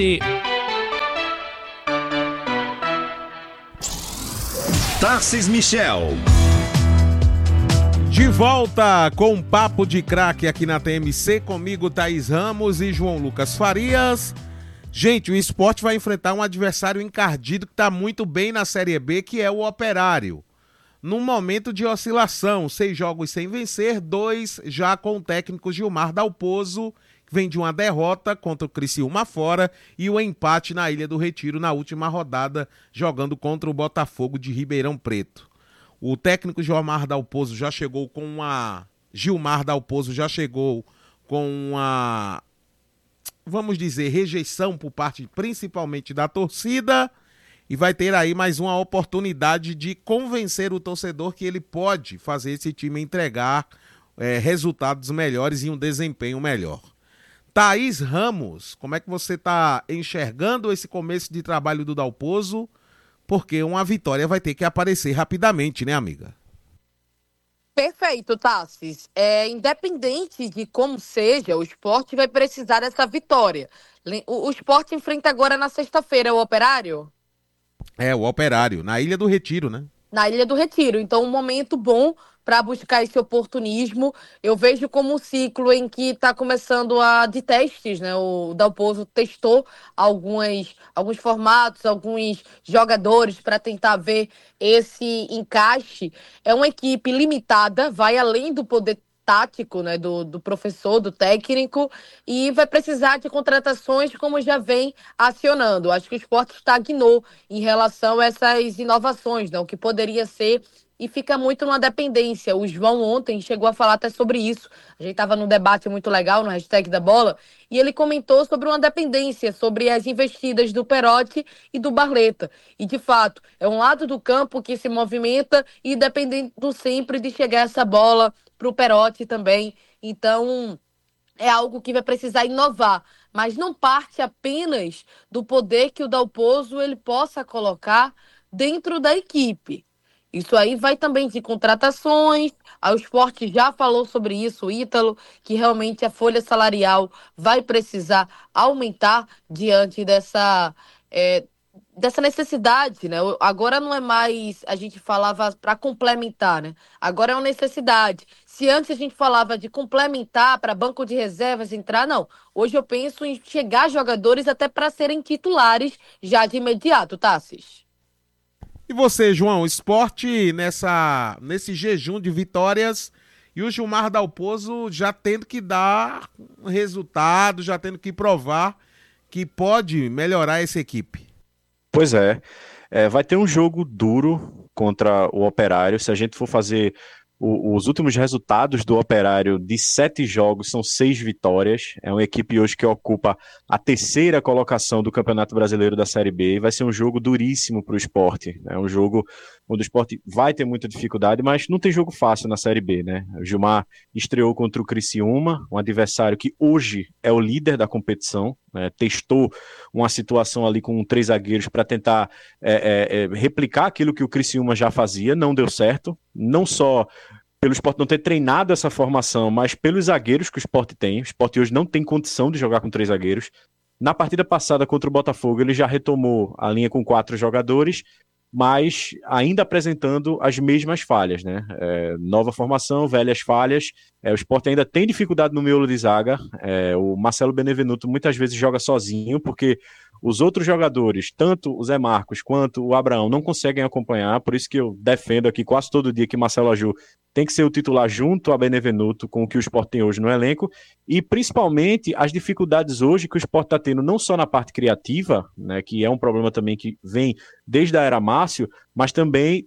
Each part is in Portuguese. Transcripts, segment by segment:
Tarcís Michel. De volta com um papo de craque aqui na TMC, comigo Thaís Ramos e João Lucas Farias. Gente, o Sport vai enfrentar um adversário encardido que está muito bem na Série B, que é o Operário. Num momento de oscilação, 6 jogos sem vencer, 2 já com o técnico Gilmar Dalpozo, que vem de uma derrota contra o Criciúma fora e o empate na Ilha do Retiro na última rodada, jogando contra o Botafogo de Ribeirão Preto. O técnico Gilmar Dalpozo já chegou com uma... vamos dizer, rejeição por parte principalmente da torcida, e vai ter aí mais uma oportunidade de convencer o torcedor que ele pode fazer esse time entregar resultados melhores e um desempenho melhor. Thaís Ramos, como é que você está enxergando esse começo de trabalho do Dalpozo? Porque uma vitória vai ter que aparecer rapidamente, né, amiga? Perfeito, Tassis. Independente de como seja, o Sport vai precisar dessa vitória. O Sport enfrenta agora na sexta-feira o Operário? O Operário, na Ilha do Retiro, né? Na Ilha do Retiro. Então, um momento bom para buscar esse oportunismo. Eu vejo como um ciclo em que está começando de testes, né? O Dalpozo testou alguns formatos, alguns jogadores para tentar ver esse encaixe. É uma equipe limitada, vai além do poder tático, né, do professor, do técnico, e vai precisar de contratações como já vem acionando. Acho que o Sport estagnou em relação a essas inovações, né, o que poderia ser, e fica muito numa dependência. O João ontem chegou a falar até sobre isso. A gente estava num debate muito legal no hashtag da bola, e ele comentou sobre uma dependência, sobre as investidas do Perotti e do Barleta. E, de fato, é um lado do campo que se movimenta e dependendo sempre de chegar essa bola para o Perotti também. Então, é algo que vai precisar inovar, mas não parte apenas do poder que o Dalpozo ele possa colocar dentro da equipe. Isso aí vai também de contratações. O Sport já falou sobre isso, o Ítalo, que realmente a folha salarial vai precisar aumentar diante dessa necessidade, né? Agora não é mais, a gente falava para complementar, né? Agora é uma necessidade. Se antes a gente falava de complementar para banco de reservas entrar, não. Hoje eu penso em chegar jogadores até para serem titulares já de imediato, Tassis. E você, João, o Sport nesse jejum de vitórias e o Gilmar Dalpozo já tendo que dar resultado, já tendo que provar que pode melhorar essa equipe. Pois é, vai ter um jogo duro contra o Operário. Se a gente for fazer os últimos resultados do Operário, de 7 jogos, são 6 vitórias. É uma equipe hoje que ocupa a 3ª colocação do Campeonato Brasileiro da Série B. Vai ser um jogo duríssimo para o Sport. É um jogo onde o Sport vai ter muita dificuldade, mas não tem jogo fácil na Série B, né? O Gilmar estreou contra o Criciúma, um adversário que hoje é o líder da competição, né? Testou uma situação ali com 3 zagueiros para tentar replicar aquilo que o Criciúma já fazia, não deu certo, não só pelo Sport não ter treinado essa formação, mas pelos zagueiros que o Sport tem. O Sport hoje não tem condição de jogar com 3 zagueiros. Na partida passada contra o Botafogo, ele já retomou a linha com 4 jogadores, mas ainda apresentando as mesmas falhas, né? Nova formação, velhas falhas. O Sport ainda tem dificuldade no miolo de zaga. O Marcelo Benevenuto muitas vezes joga sozinho, porque os outros jogadores, tanto o Zé Marcos quanto o Abraão, não conseguem acompanhar. Por isso que eu defendo aqui quase todo dia que Marcelo Aju tem que ser o titular junto a Benevenuto, com o que o Sport tem hoje no elenco, e principalmente as dificuldades hoje que o Sport está tendo, não só na parte criativa, né, que é um problema também que vem desde a era Márcio, mas também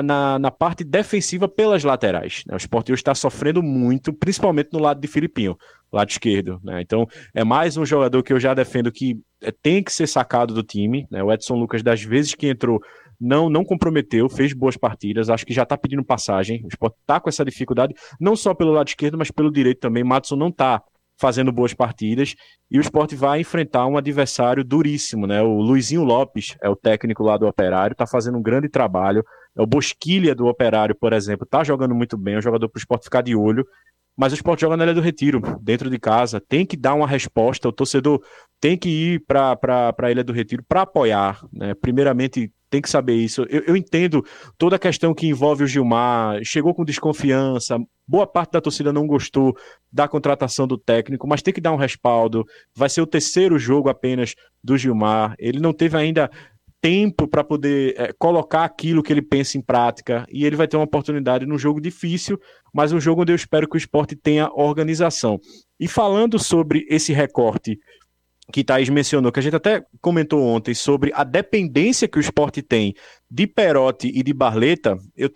na parte defensiva pelas laterais, né? O Sport hoje está sofrendo muito, principalmente no lado de Filipinho, lado esquerdo, né? Então é mais um jogador que eu já defendo que tem que ser sacado do time, né? O Edson Lucas, das vezes que entrou, não comprometeu, fez boas partidas, acho que já está pedindo passagem. O Sport está com essa dificuldade, não só pelo lado esquerdo, mas pelo direito também. Madison não está fazendo boas partidas, e o Sport vai enfrentar um adversário duríssimo, né? O Luizinho Lopes é o técnico lá do Operário, está fazendo um grande trabalho. O Bosquilha do Operário, por exemplo, está jogando muito bem, é um jogador para o Sport ficar de olho. mas o Sport joga na Ilha do Retiro, dentro de casa, tem que dar uma resposta, o torcedor tem que ir para a Ilha do Retiro para apoiar, né? Primeiramente, tem que saber isso. Eu entendo toda a questão que envolve o Gilmar, chegou com desconfiança, boa parte da torcida não gostou da contratação do técnico, mas tem que dar um respaldo. Vai ser o terceiro jogo apenas do Gilmar, ele não teve ainda tempo para poder colocar aquilo que ele pensa em prática, e ele vai ter uma oportunidade num jogo difícil, mas um jogo onde eu espero que o Sport tenha organização. E falando sobre esse recorte que Thaís mencionou, que a gente até comentou ontem, sobre a dependência que o Sport tem de Perotti e de Barleta,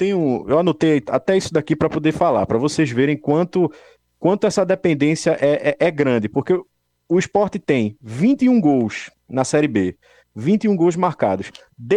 eu anotei até isso daqui para poder falar, para vocês verem quanto essa dependência é grande, porque o Sport tem 21 gols na Série B, 21 gols marcados,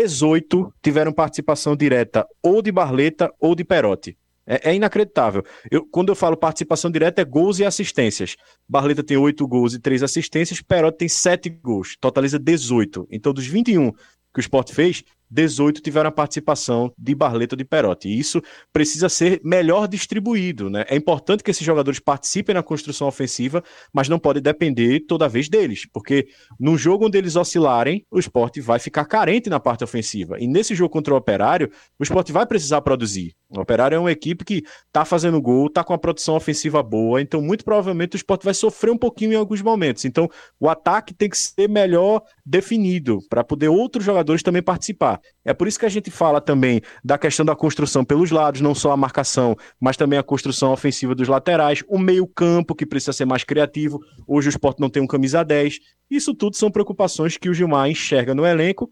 18 tiveram participação direta ou de Barleta ou de Perotti. É inacreditável. Quando eu falo participação direta, é gols e assistências. Barleta tem 8 gols e 3 assistências, Perotti tem 7 gols, totaliza 18. Então, dos 21 que o Sport fez, 18 tiveram a participação de Barleta ou de Perotti. E isso precisa ser melhor distribuído, né? É importante que esses jogadores participem na construção ofensiva, mas não pode depender toda vez deles, porque num jogo onde eles oscilarem, o Sport vai ficar carente na parte ofensiva. E nesse jogo contra o Operário, o Sport vai precisar produzir. O Operário é uma equipe que está fazendo gol, está com a produção ofensiva boa, então muito provavelmente o Sport vai sofrer um pouquinho em alguns momentos. Então o ataque tem que ser melhor definido para poder outros jogadores também participar. É por isso que a gente fala também da questão da construção pelos lados, não só a marcação, mas também a construção ofensiva dos laterais, o meio-campo que precisa ser mais criativo. Hoje o Sport não tem um camisa 10. Isso tudo são preocupações que o Gilmar enxerga no elenco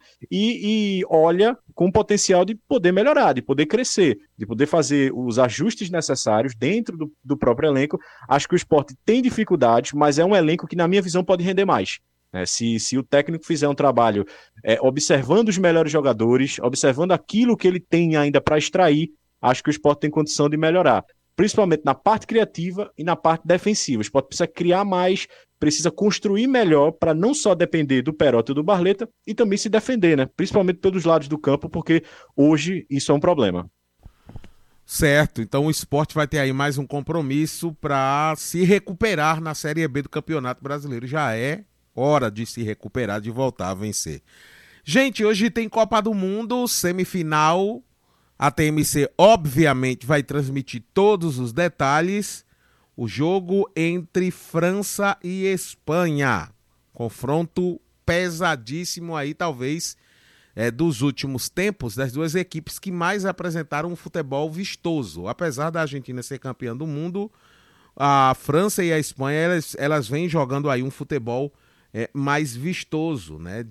e olha com o potencial de poder melhorar, de poder crescer, de poder fazer os ajustes necessários dentro do próprio elenco. Acho que o Sport tem dificuldades, mas é um elenco que, na minha visão, pode render mais. Se o técnico fizer um trabalho observando os melhores jogadores, observando aquilo que ele tem ainda para extrair, acho que o Sport tem condição de melhorar. Principalmente na parte criativa e na parte defensiva. O Sport precisa criar mais, precisa construir melhor para não só depender do Perotti e do Barleta e também se defender, né? Principalmente pelos lados do campo, porque hoje isso é um problema. Certo, então o Sport vai ter aí mais um compromisso para se recuperar na Série B do Campeonato Brasileiro. Já é hora de se recuperar, de voltar a vencer. Gente, hoje tem Copa do Mundo, semifinal. A TMC, obviamente, vai transmitir todos os detalhes. O jogo entre França e Espanha. Confronto pesadíssimo aí, talvez, dos últimos tempos, das duas equipes que mais apresentaram um futebol vistoso. Apesar da Argentina ser campeã do mundo, a França e a Espanha, elas vêm jogando aí um futebol mais vistoso, né?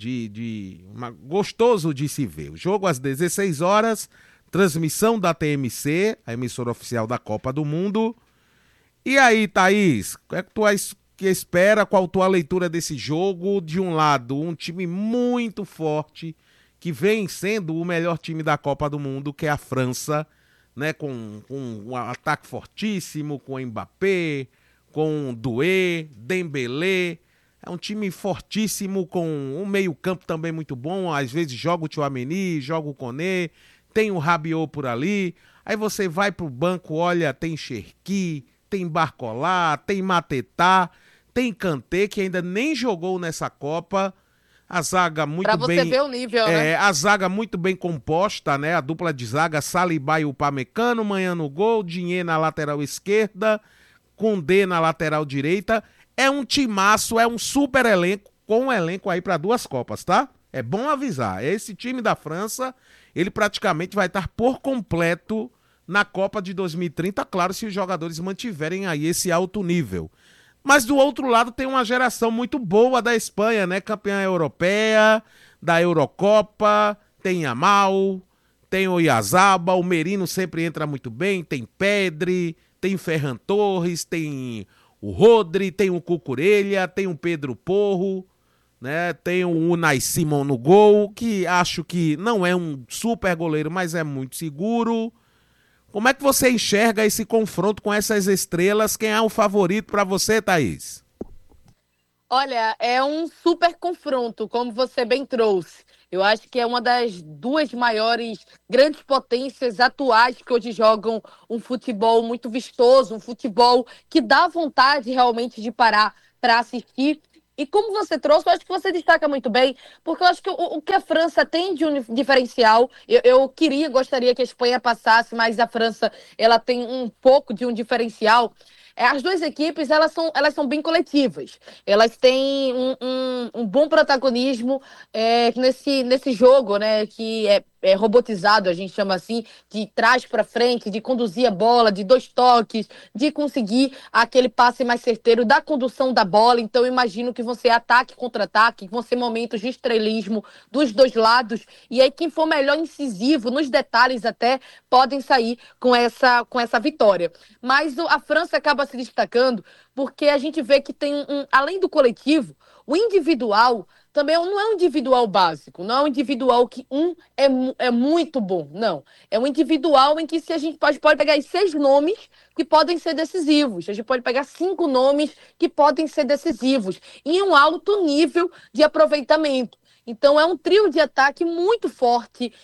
Gostoso de se ver. O jogo às 16 horas, transmissão da TMC, a emissora oficial da Copa do Mundo. E aí, Thaís, o que é que tu espera? Qual a tua leitura desse jogo? De um lado, um time muito forte, que vem sendo o melhor time da Copa do Mundo, que é a França, né? Com um ataque fortíssimo, com Mbappé, com Doué, Dembélé. É um time fortíssimo, com um meio-campo também muito bom. Às vezes joga o Tchouaméni, joga o Koné, tem o Rabiot por ali. Aí você vai pro banco, olha, tem Cherki, tem Barcola, tem Matetá, tem Kanté, que ainda nem jogou nessa Copa. A zaga muito bem... Pra você ver o nível, né? A zaga muito bem composta, né? A dupla de zaga, Saliba e Upamecano, Manhã no gol, Digne na lateral esquerda, Koundé na lateral direita. É um timaço, é um super elenco, com um elenco aí para 2 Copas, tá? É bom avisar, esse time da França, ele praticamente vai estar por completo na Copa de 2030, claro, se os jogadores mantiverem aí esse alto nível. Mas do outro lado tem uma geração muito boa da Espanha, né? Campeã europeia, da Eurocopa, tem Yamal, tem o Oyarzabal, o Merino sempre entra muito bem, tem Pedri, tem Ferran Torres, tem o Rodri, tem o Cucurella, tem o Pedro Porro, né? Tem o Unai Simon no gol, que acho que não é um super goleiro, mas é muito seguro. Como é que você enxerga esse confronto com essas estrelas? Quem é o favorito para você, Thaís? Olha, é um super confronto, como você bem trouxe. Eu acho que é uma das duas maiores grandes potências atuais que hoje jogam um futebol muito vistoso, um futebol que dá vontade realmente de parar para assistir. E como você trouxe, eu acho que você destaca muito bem, porque eu acho que o que a França tem de um diferencial, gostaria que a Espanha passasse, mas a França ela tem um pouco de um diferencial. As duas equipes elas são bem coletivas. Elas têm um bom protagonismo nesse jogo, né? Que é robotizado, a gente chama assim, de trás para frente, de conduzir a bola, de 2 toques, de conseguir aquele passe mais certeiro da condução da bola. Então, eu imagino que vão ser ataque contra ataque, vão ser momentos de estrelismo dos dois lados. E aí, quem for melhor incisivo, nos detalhes até, podem sair com essa vitória. Mas a França acaba se destacando porque a gente vê que tem, além do coletivo, o individual também não é um individual básico, não é um individual que é muito bom, não. É um individual em que se a gente pode pegar aí 6 nomes que podem ser decisivos, a gente pode pegar 5 nomes que podem ser decisivos, em um alto nível de aproveitamento. Então, é um trio de ataque muito forte,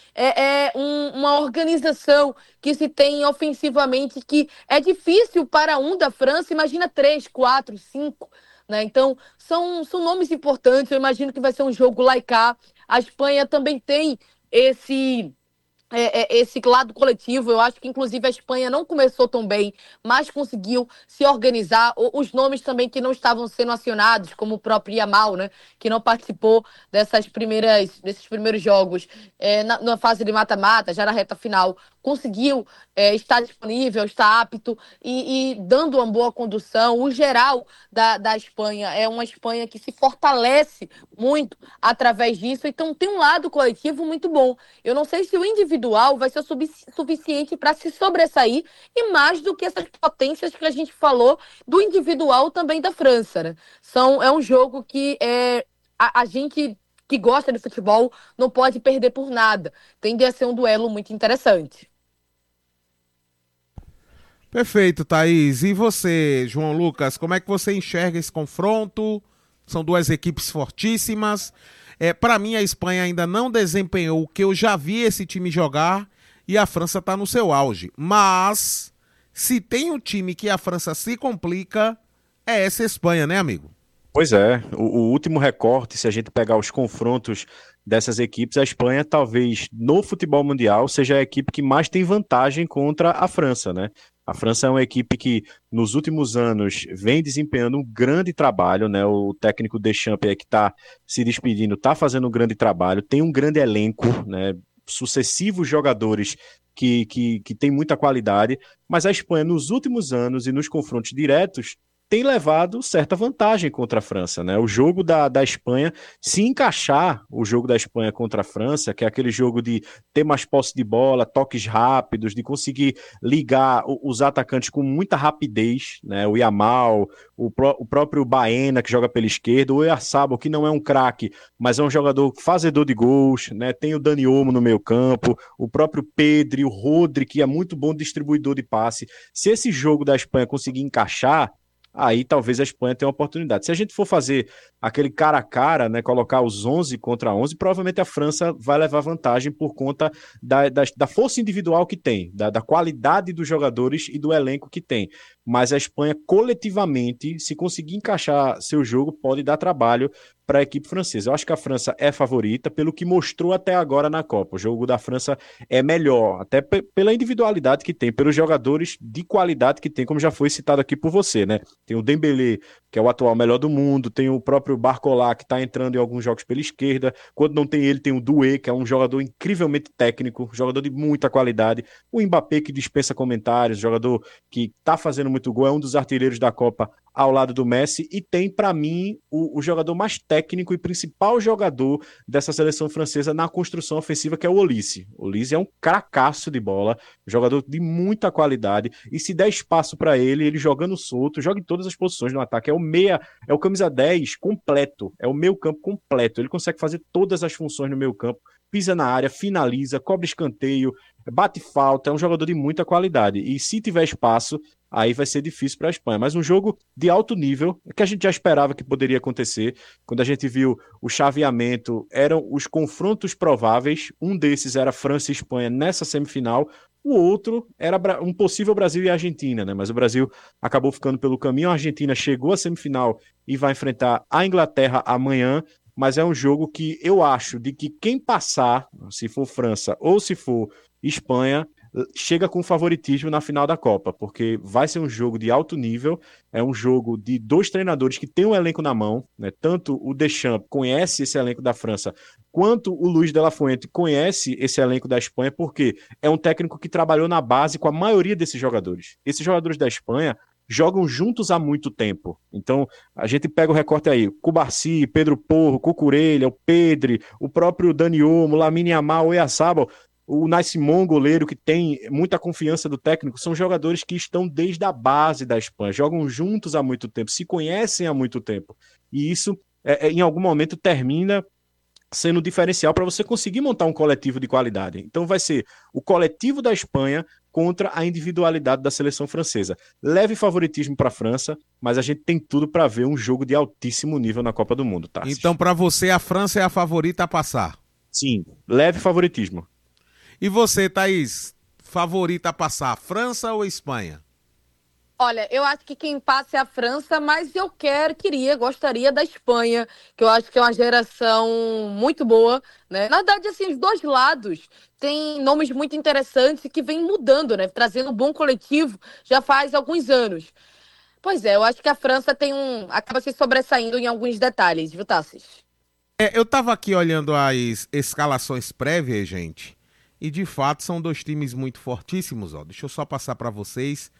uma organização que se tem ofensivamente que é difícil para um da França, imagina 3, 4, 5, né? Então, são nomes importantes, eu imagino que vai ser um jogo lá e cá. A Espanha também tem esse esse lado coletivo. Eu acho que, inclusive, a Espanha não começou tão bem, mas conseguiu se organizar. Os nomes também que não estavam sendo acionados, como o próprio Yamal, né, que não participou desses primeiros jogos, na fase de mata-mata, já na reta final, conseguiu estar disponível, estar apto e dando uma boa condução. O geral da Espanha é uma Espanha que se fortalece muito através disso. Então, tem um lado coletivo muito bom. Eu não sei se o individual vai ser suficiente para se sobressair, e mais do que essas potências que a gente falou do individual também da França, né? É um jogo que a gente que gosta de futebol não pode perder por nada. Tende a ser um duelo muito interessante. Perfeito, Thaís. E você, João Lucas, como é que você enxerga esse confronto? São duas equipes fortíssimas. Para mim, a Espanha ainda não desempenhou o que eu já vi esse time jogar e a França está no seu auge. Mas, se tem um time que a França se complica, é essa Espanha, né, amigo? Pois é, o último recorte, se a gente pegar os confrontos dessas equipes, a Espanha talvez no futebol mundial seja a equipe que mais tem vantagem contra a França, né? A França é uma equipe que nos últimos anos vem desempenhando um grande trabalho, né? O técnico Deschamps que está se despedindo, está fazendo um grande trabalho, tem um grande elenco, né? Sucessivos jogadores que tem muita qualidade, mas a Espanha nos últimos anos e nos confrontos diretos tem levado certa vantagem contra a França, né? O jogo da Espanha, se encaixar o jogo da Espanha contra a França, que é aquele jogo de ter mais posse de bola, toques rápidos, de conseguir ligar os atacantes com muita rapidez, né? O Yamal, o próprio Baena, que joga pela esquerda, o Oyarzabal, que não é um craque, mas é um jogador fazedor de gols, né? Tem o Dani Olmo no meio campo, o próprio Pedri, o Rodri, que é muito bom distribuidor de passe. Se esse jogo da Espanha conseguir encaixar, aí talvez a Espanha tenha uma oportunidade. Se a gente for fazer aquele cara a cara, né, colocar os 11 contra 11, provavelmente a França vai levar vantagem por conta da força individual que tem, da qualidade dos jogadores e do elenco que tem. Mas a Espanha, coletivamente, se conseguir encaixar seu jogo, pode dar trabalho para a equipe francesa. Eu acho que a França é favorita pelo que mostrou até agora na Copa. O jogo da França é melhor, até pela individualidade que tem, pelos jogadores de qualidade que tem, como já foi citado aqui por você, né? Tem o Dembélé, que é o atual melhor do mundo, tem o próprio Barcola, que está entrando em alguns jogos pela esquerda. Quando não tem ele, tem o Doué, que é um jogador incrivelmente técnico, jogador de muita qualidade. O Mbappé, que dispensa comentários, jogador que está fazendo muito gol, é um dos artilheiros da Copa ao lado do Messi, e tem, para mim, o jogador mais técnico e principal jogador dessa seleção francesa na construção ofensiva, que é o Olise. O Olise é um cracaço de bola, jogador de muita qualidade, e se der espaço para ele jogando solto, joga em todas as posições no ataque, é o meia, é o camisa 10 completo, é o meio campo completo, ele consegue fazer todas as funções no meio campo, pisa na área, finaliza, cobre escanteio, bate falta, é um jogador de muita qualidade, e se tiver espaço, aí vai ser difícil para a Espanha. Mas um jogo de alto nível, que a gente já esperava que poderia acontecer. Quando a gente viu o chaveamento, eram os confrontos prováveis. Um desses era França e Espanha nessa semifinal. O outro era um possível Brasil e Argentina, né? Mas o Brasil acabou ficando pelo caminho. A Argentina chegou à semifinal e vai enfrentar a Inglaterra amanhã. Mas é um jogo que eu acho de que quem passar, se for França ou se for Espanha, chega com favoritismo na final da Copa, porque vai ser um jogo de alto nível, é um jogo de dois treinadores que têm um elenco na mão, né? Tanto o Deschamps conhece esse elenco da França, quanto o Luis de la Fuente conhece esse elenco da Espanha, porque é um técnico que trabalhou na base com a maioria desses jogadores. Esses jogadores da Espanha jogam juntos há muito tempo. Então, a gente pega o recorte aí, Cubarsí, Pedro Porro, Cucurella, o Pedri, o próprio Dani Olmo, Lamine Yamal, Oyarzabal, o Unai Simón, goleiro, que tem muita confiança do técnico, são jogadores que estão desde a base da Espanha, jogam juntos há muito tempo, se conhecem há muito tempo. E isso, em algum momento, termina sendo diferencial para você conseguir montar um coletivo de qualidade. Então vai ser o coletivo da Espanha contra a individualidade da seleção francesa. Leve favoritismo para a França, mas a gente tem tudo para ver um jogo de altíssimo nível na Copa do Mundo, tá? Então, para você, a França é a favorita a passar? Sim, leve favoritismo. E você, Thaís, favorita a passar, França ou Espanha? Olha, eu acho que quem passa é a França, mas eu gostaria da Espanha, que eu acho que é uma geração muito boa, né? Na verdade, assim, os dois lados têm nomes muito interessantes e que vêm mudando, né? Trazendo um bom coletivo já faz alguns anos. Pois é, eu acho que a França acaba se sobressaindo em alguns detalhes, viu, Tassis? Eu tava aqui olhando as escalações prévias, gente, e de fato são dois times muito fortíssimos, ó. Deixa eu só passar para vocês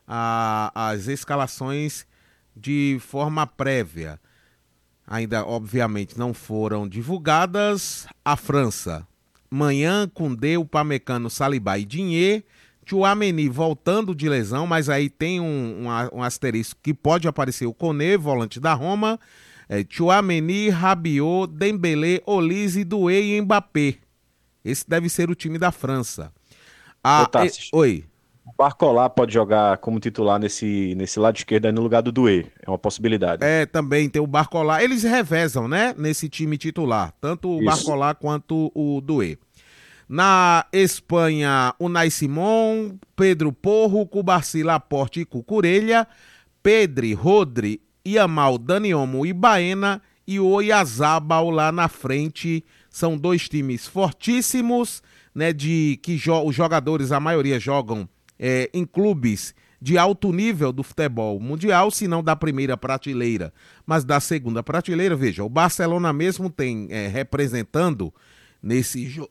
as escalações de forma prévia. Ainda, obviamente, não foram divulgadas. A França, Manhã, Koundé, Upamecano, Saliba e Digne. Tchouaméni voltando de lesão, mas aí tem um asterisco que pode aparecer o Koné, volante da Roma. Tchouaméni, Rabiot, Dembélé, Olise, Doué e Mbappé. Esse deve ser o time da França. Oi. O Barcola pode jogar como titular nesse lado esquerdo aí no lugar do Doué. É uma possibilidade. Também tem o Barcola. Eles revezam, né? Nesse time titular. Tanto o Barcola quanto o Doué. Na Espanha, Unai Simón, Pedro Porro, Cubarsí, Laporte e Cucurella, Pedri, Rodri, Yamal, Dani Olmo e Baena e o Oyarzabal lá na frente. São dois times fortíssimos, né? Os jogadores, a maioria jogam em clubes de alto nível do futebol mundial, se não da primeira prateleira, mas da segunda prateleira. Veja, o Barcelona mesmo tem representando nessa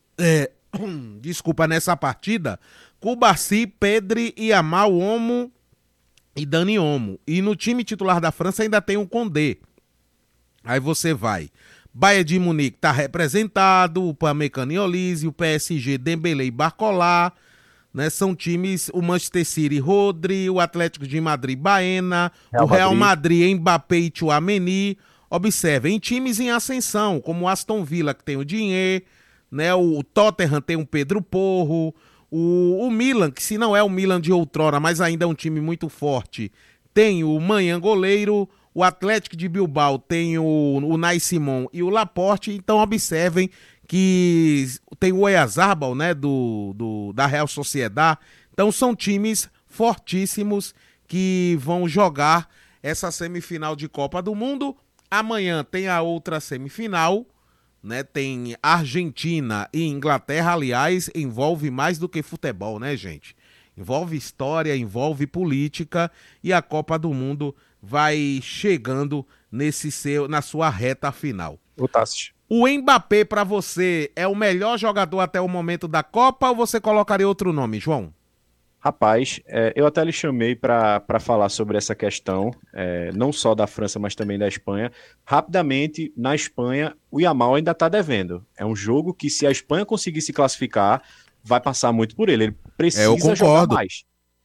partida, Cubarsí, Pedri, Yamal, Olmo e Dani Olmo. E no time titular da França ainda tem o Koundé. Aí você vai. Bayern de Munique está representado, o Upamecano e Olise, o PSG, Dembélé e Barcola, né? São times, o Manchester City, Rodri, o Atlético de Madrid, Baena, o Real Madrid, Mbappé e Tchouaméni. Observem, times em ascensão, como o Aston Villa, que tem o Digne, né? O Tottenham tem o Pedro Porro, o Milan, que se não é o Milan de outrora, mas ainda é um time muito forte, tem o Manhã goleiro, o Atlético de Bilbao tem o Unai Simón e o Laporte. Então observem que tem o Oyarzabal, né, da Real Sociedad. Então são times fortíssimos que vão jogar essa semifinal de Copa do Mundo. Amanhã tem a outra semifinal, né? Tem Argentina e Inglaterra. Aliás, envolve mais do que futebol, né, gente? Envolve história, envolve política, e a Copa do Mundo vai chegando na sua reta final. O Mbappé, para você, é o melhor jogador até o momento da Copa, ou você colocaria outro nome, João? Rapaz, eu até lhe chamei para falar sobre essa questão, não só da França, mas também da Espanha. Rapidamente, na Espanha, o Yamal ainda está devendo. É um jogo que, se a Espanha conseguir se classificar, vai passar muito por ele. Ele precisa jogar mais.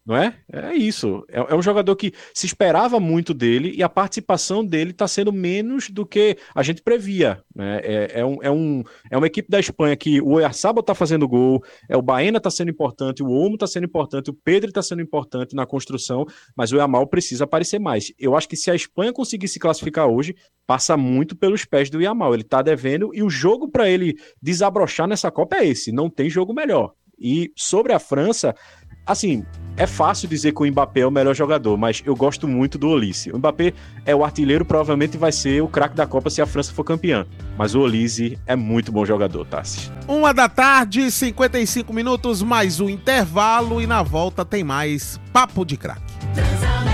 Não é? É isso. É um jogador que se esperava muito dele e a participação dele está sendo menos do que a gente previa. Né? É uma equipe da Espanha que o Oyarzabal está fazendo gol, o Baena está sendo importante, o Olmo está sendo importante, o Pedri está sendo importante na construção, mas o Yamal precisa aparecer mais. Eu acho que se a Espanha conseguir se classificar hoje, passa muito pelos pés do Yamal. Ele está devendo e o jogo para ele desabrochar nessa Copa é esse. Não tem jogo melhor. E sobre a França, assim, é fácil dizer que o Mbappé é o melhor jogador, mas eu gosto muito do Olise. O Mbappé é o artilheiro, provavelmente vai ser o craque da Copa se a França for campeã. Mas o Olise é muito bom jogador, Tassi. 1h da tarde, 55 minutos, mais um intervalo e na volta tem mais Papo de Craque.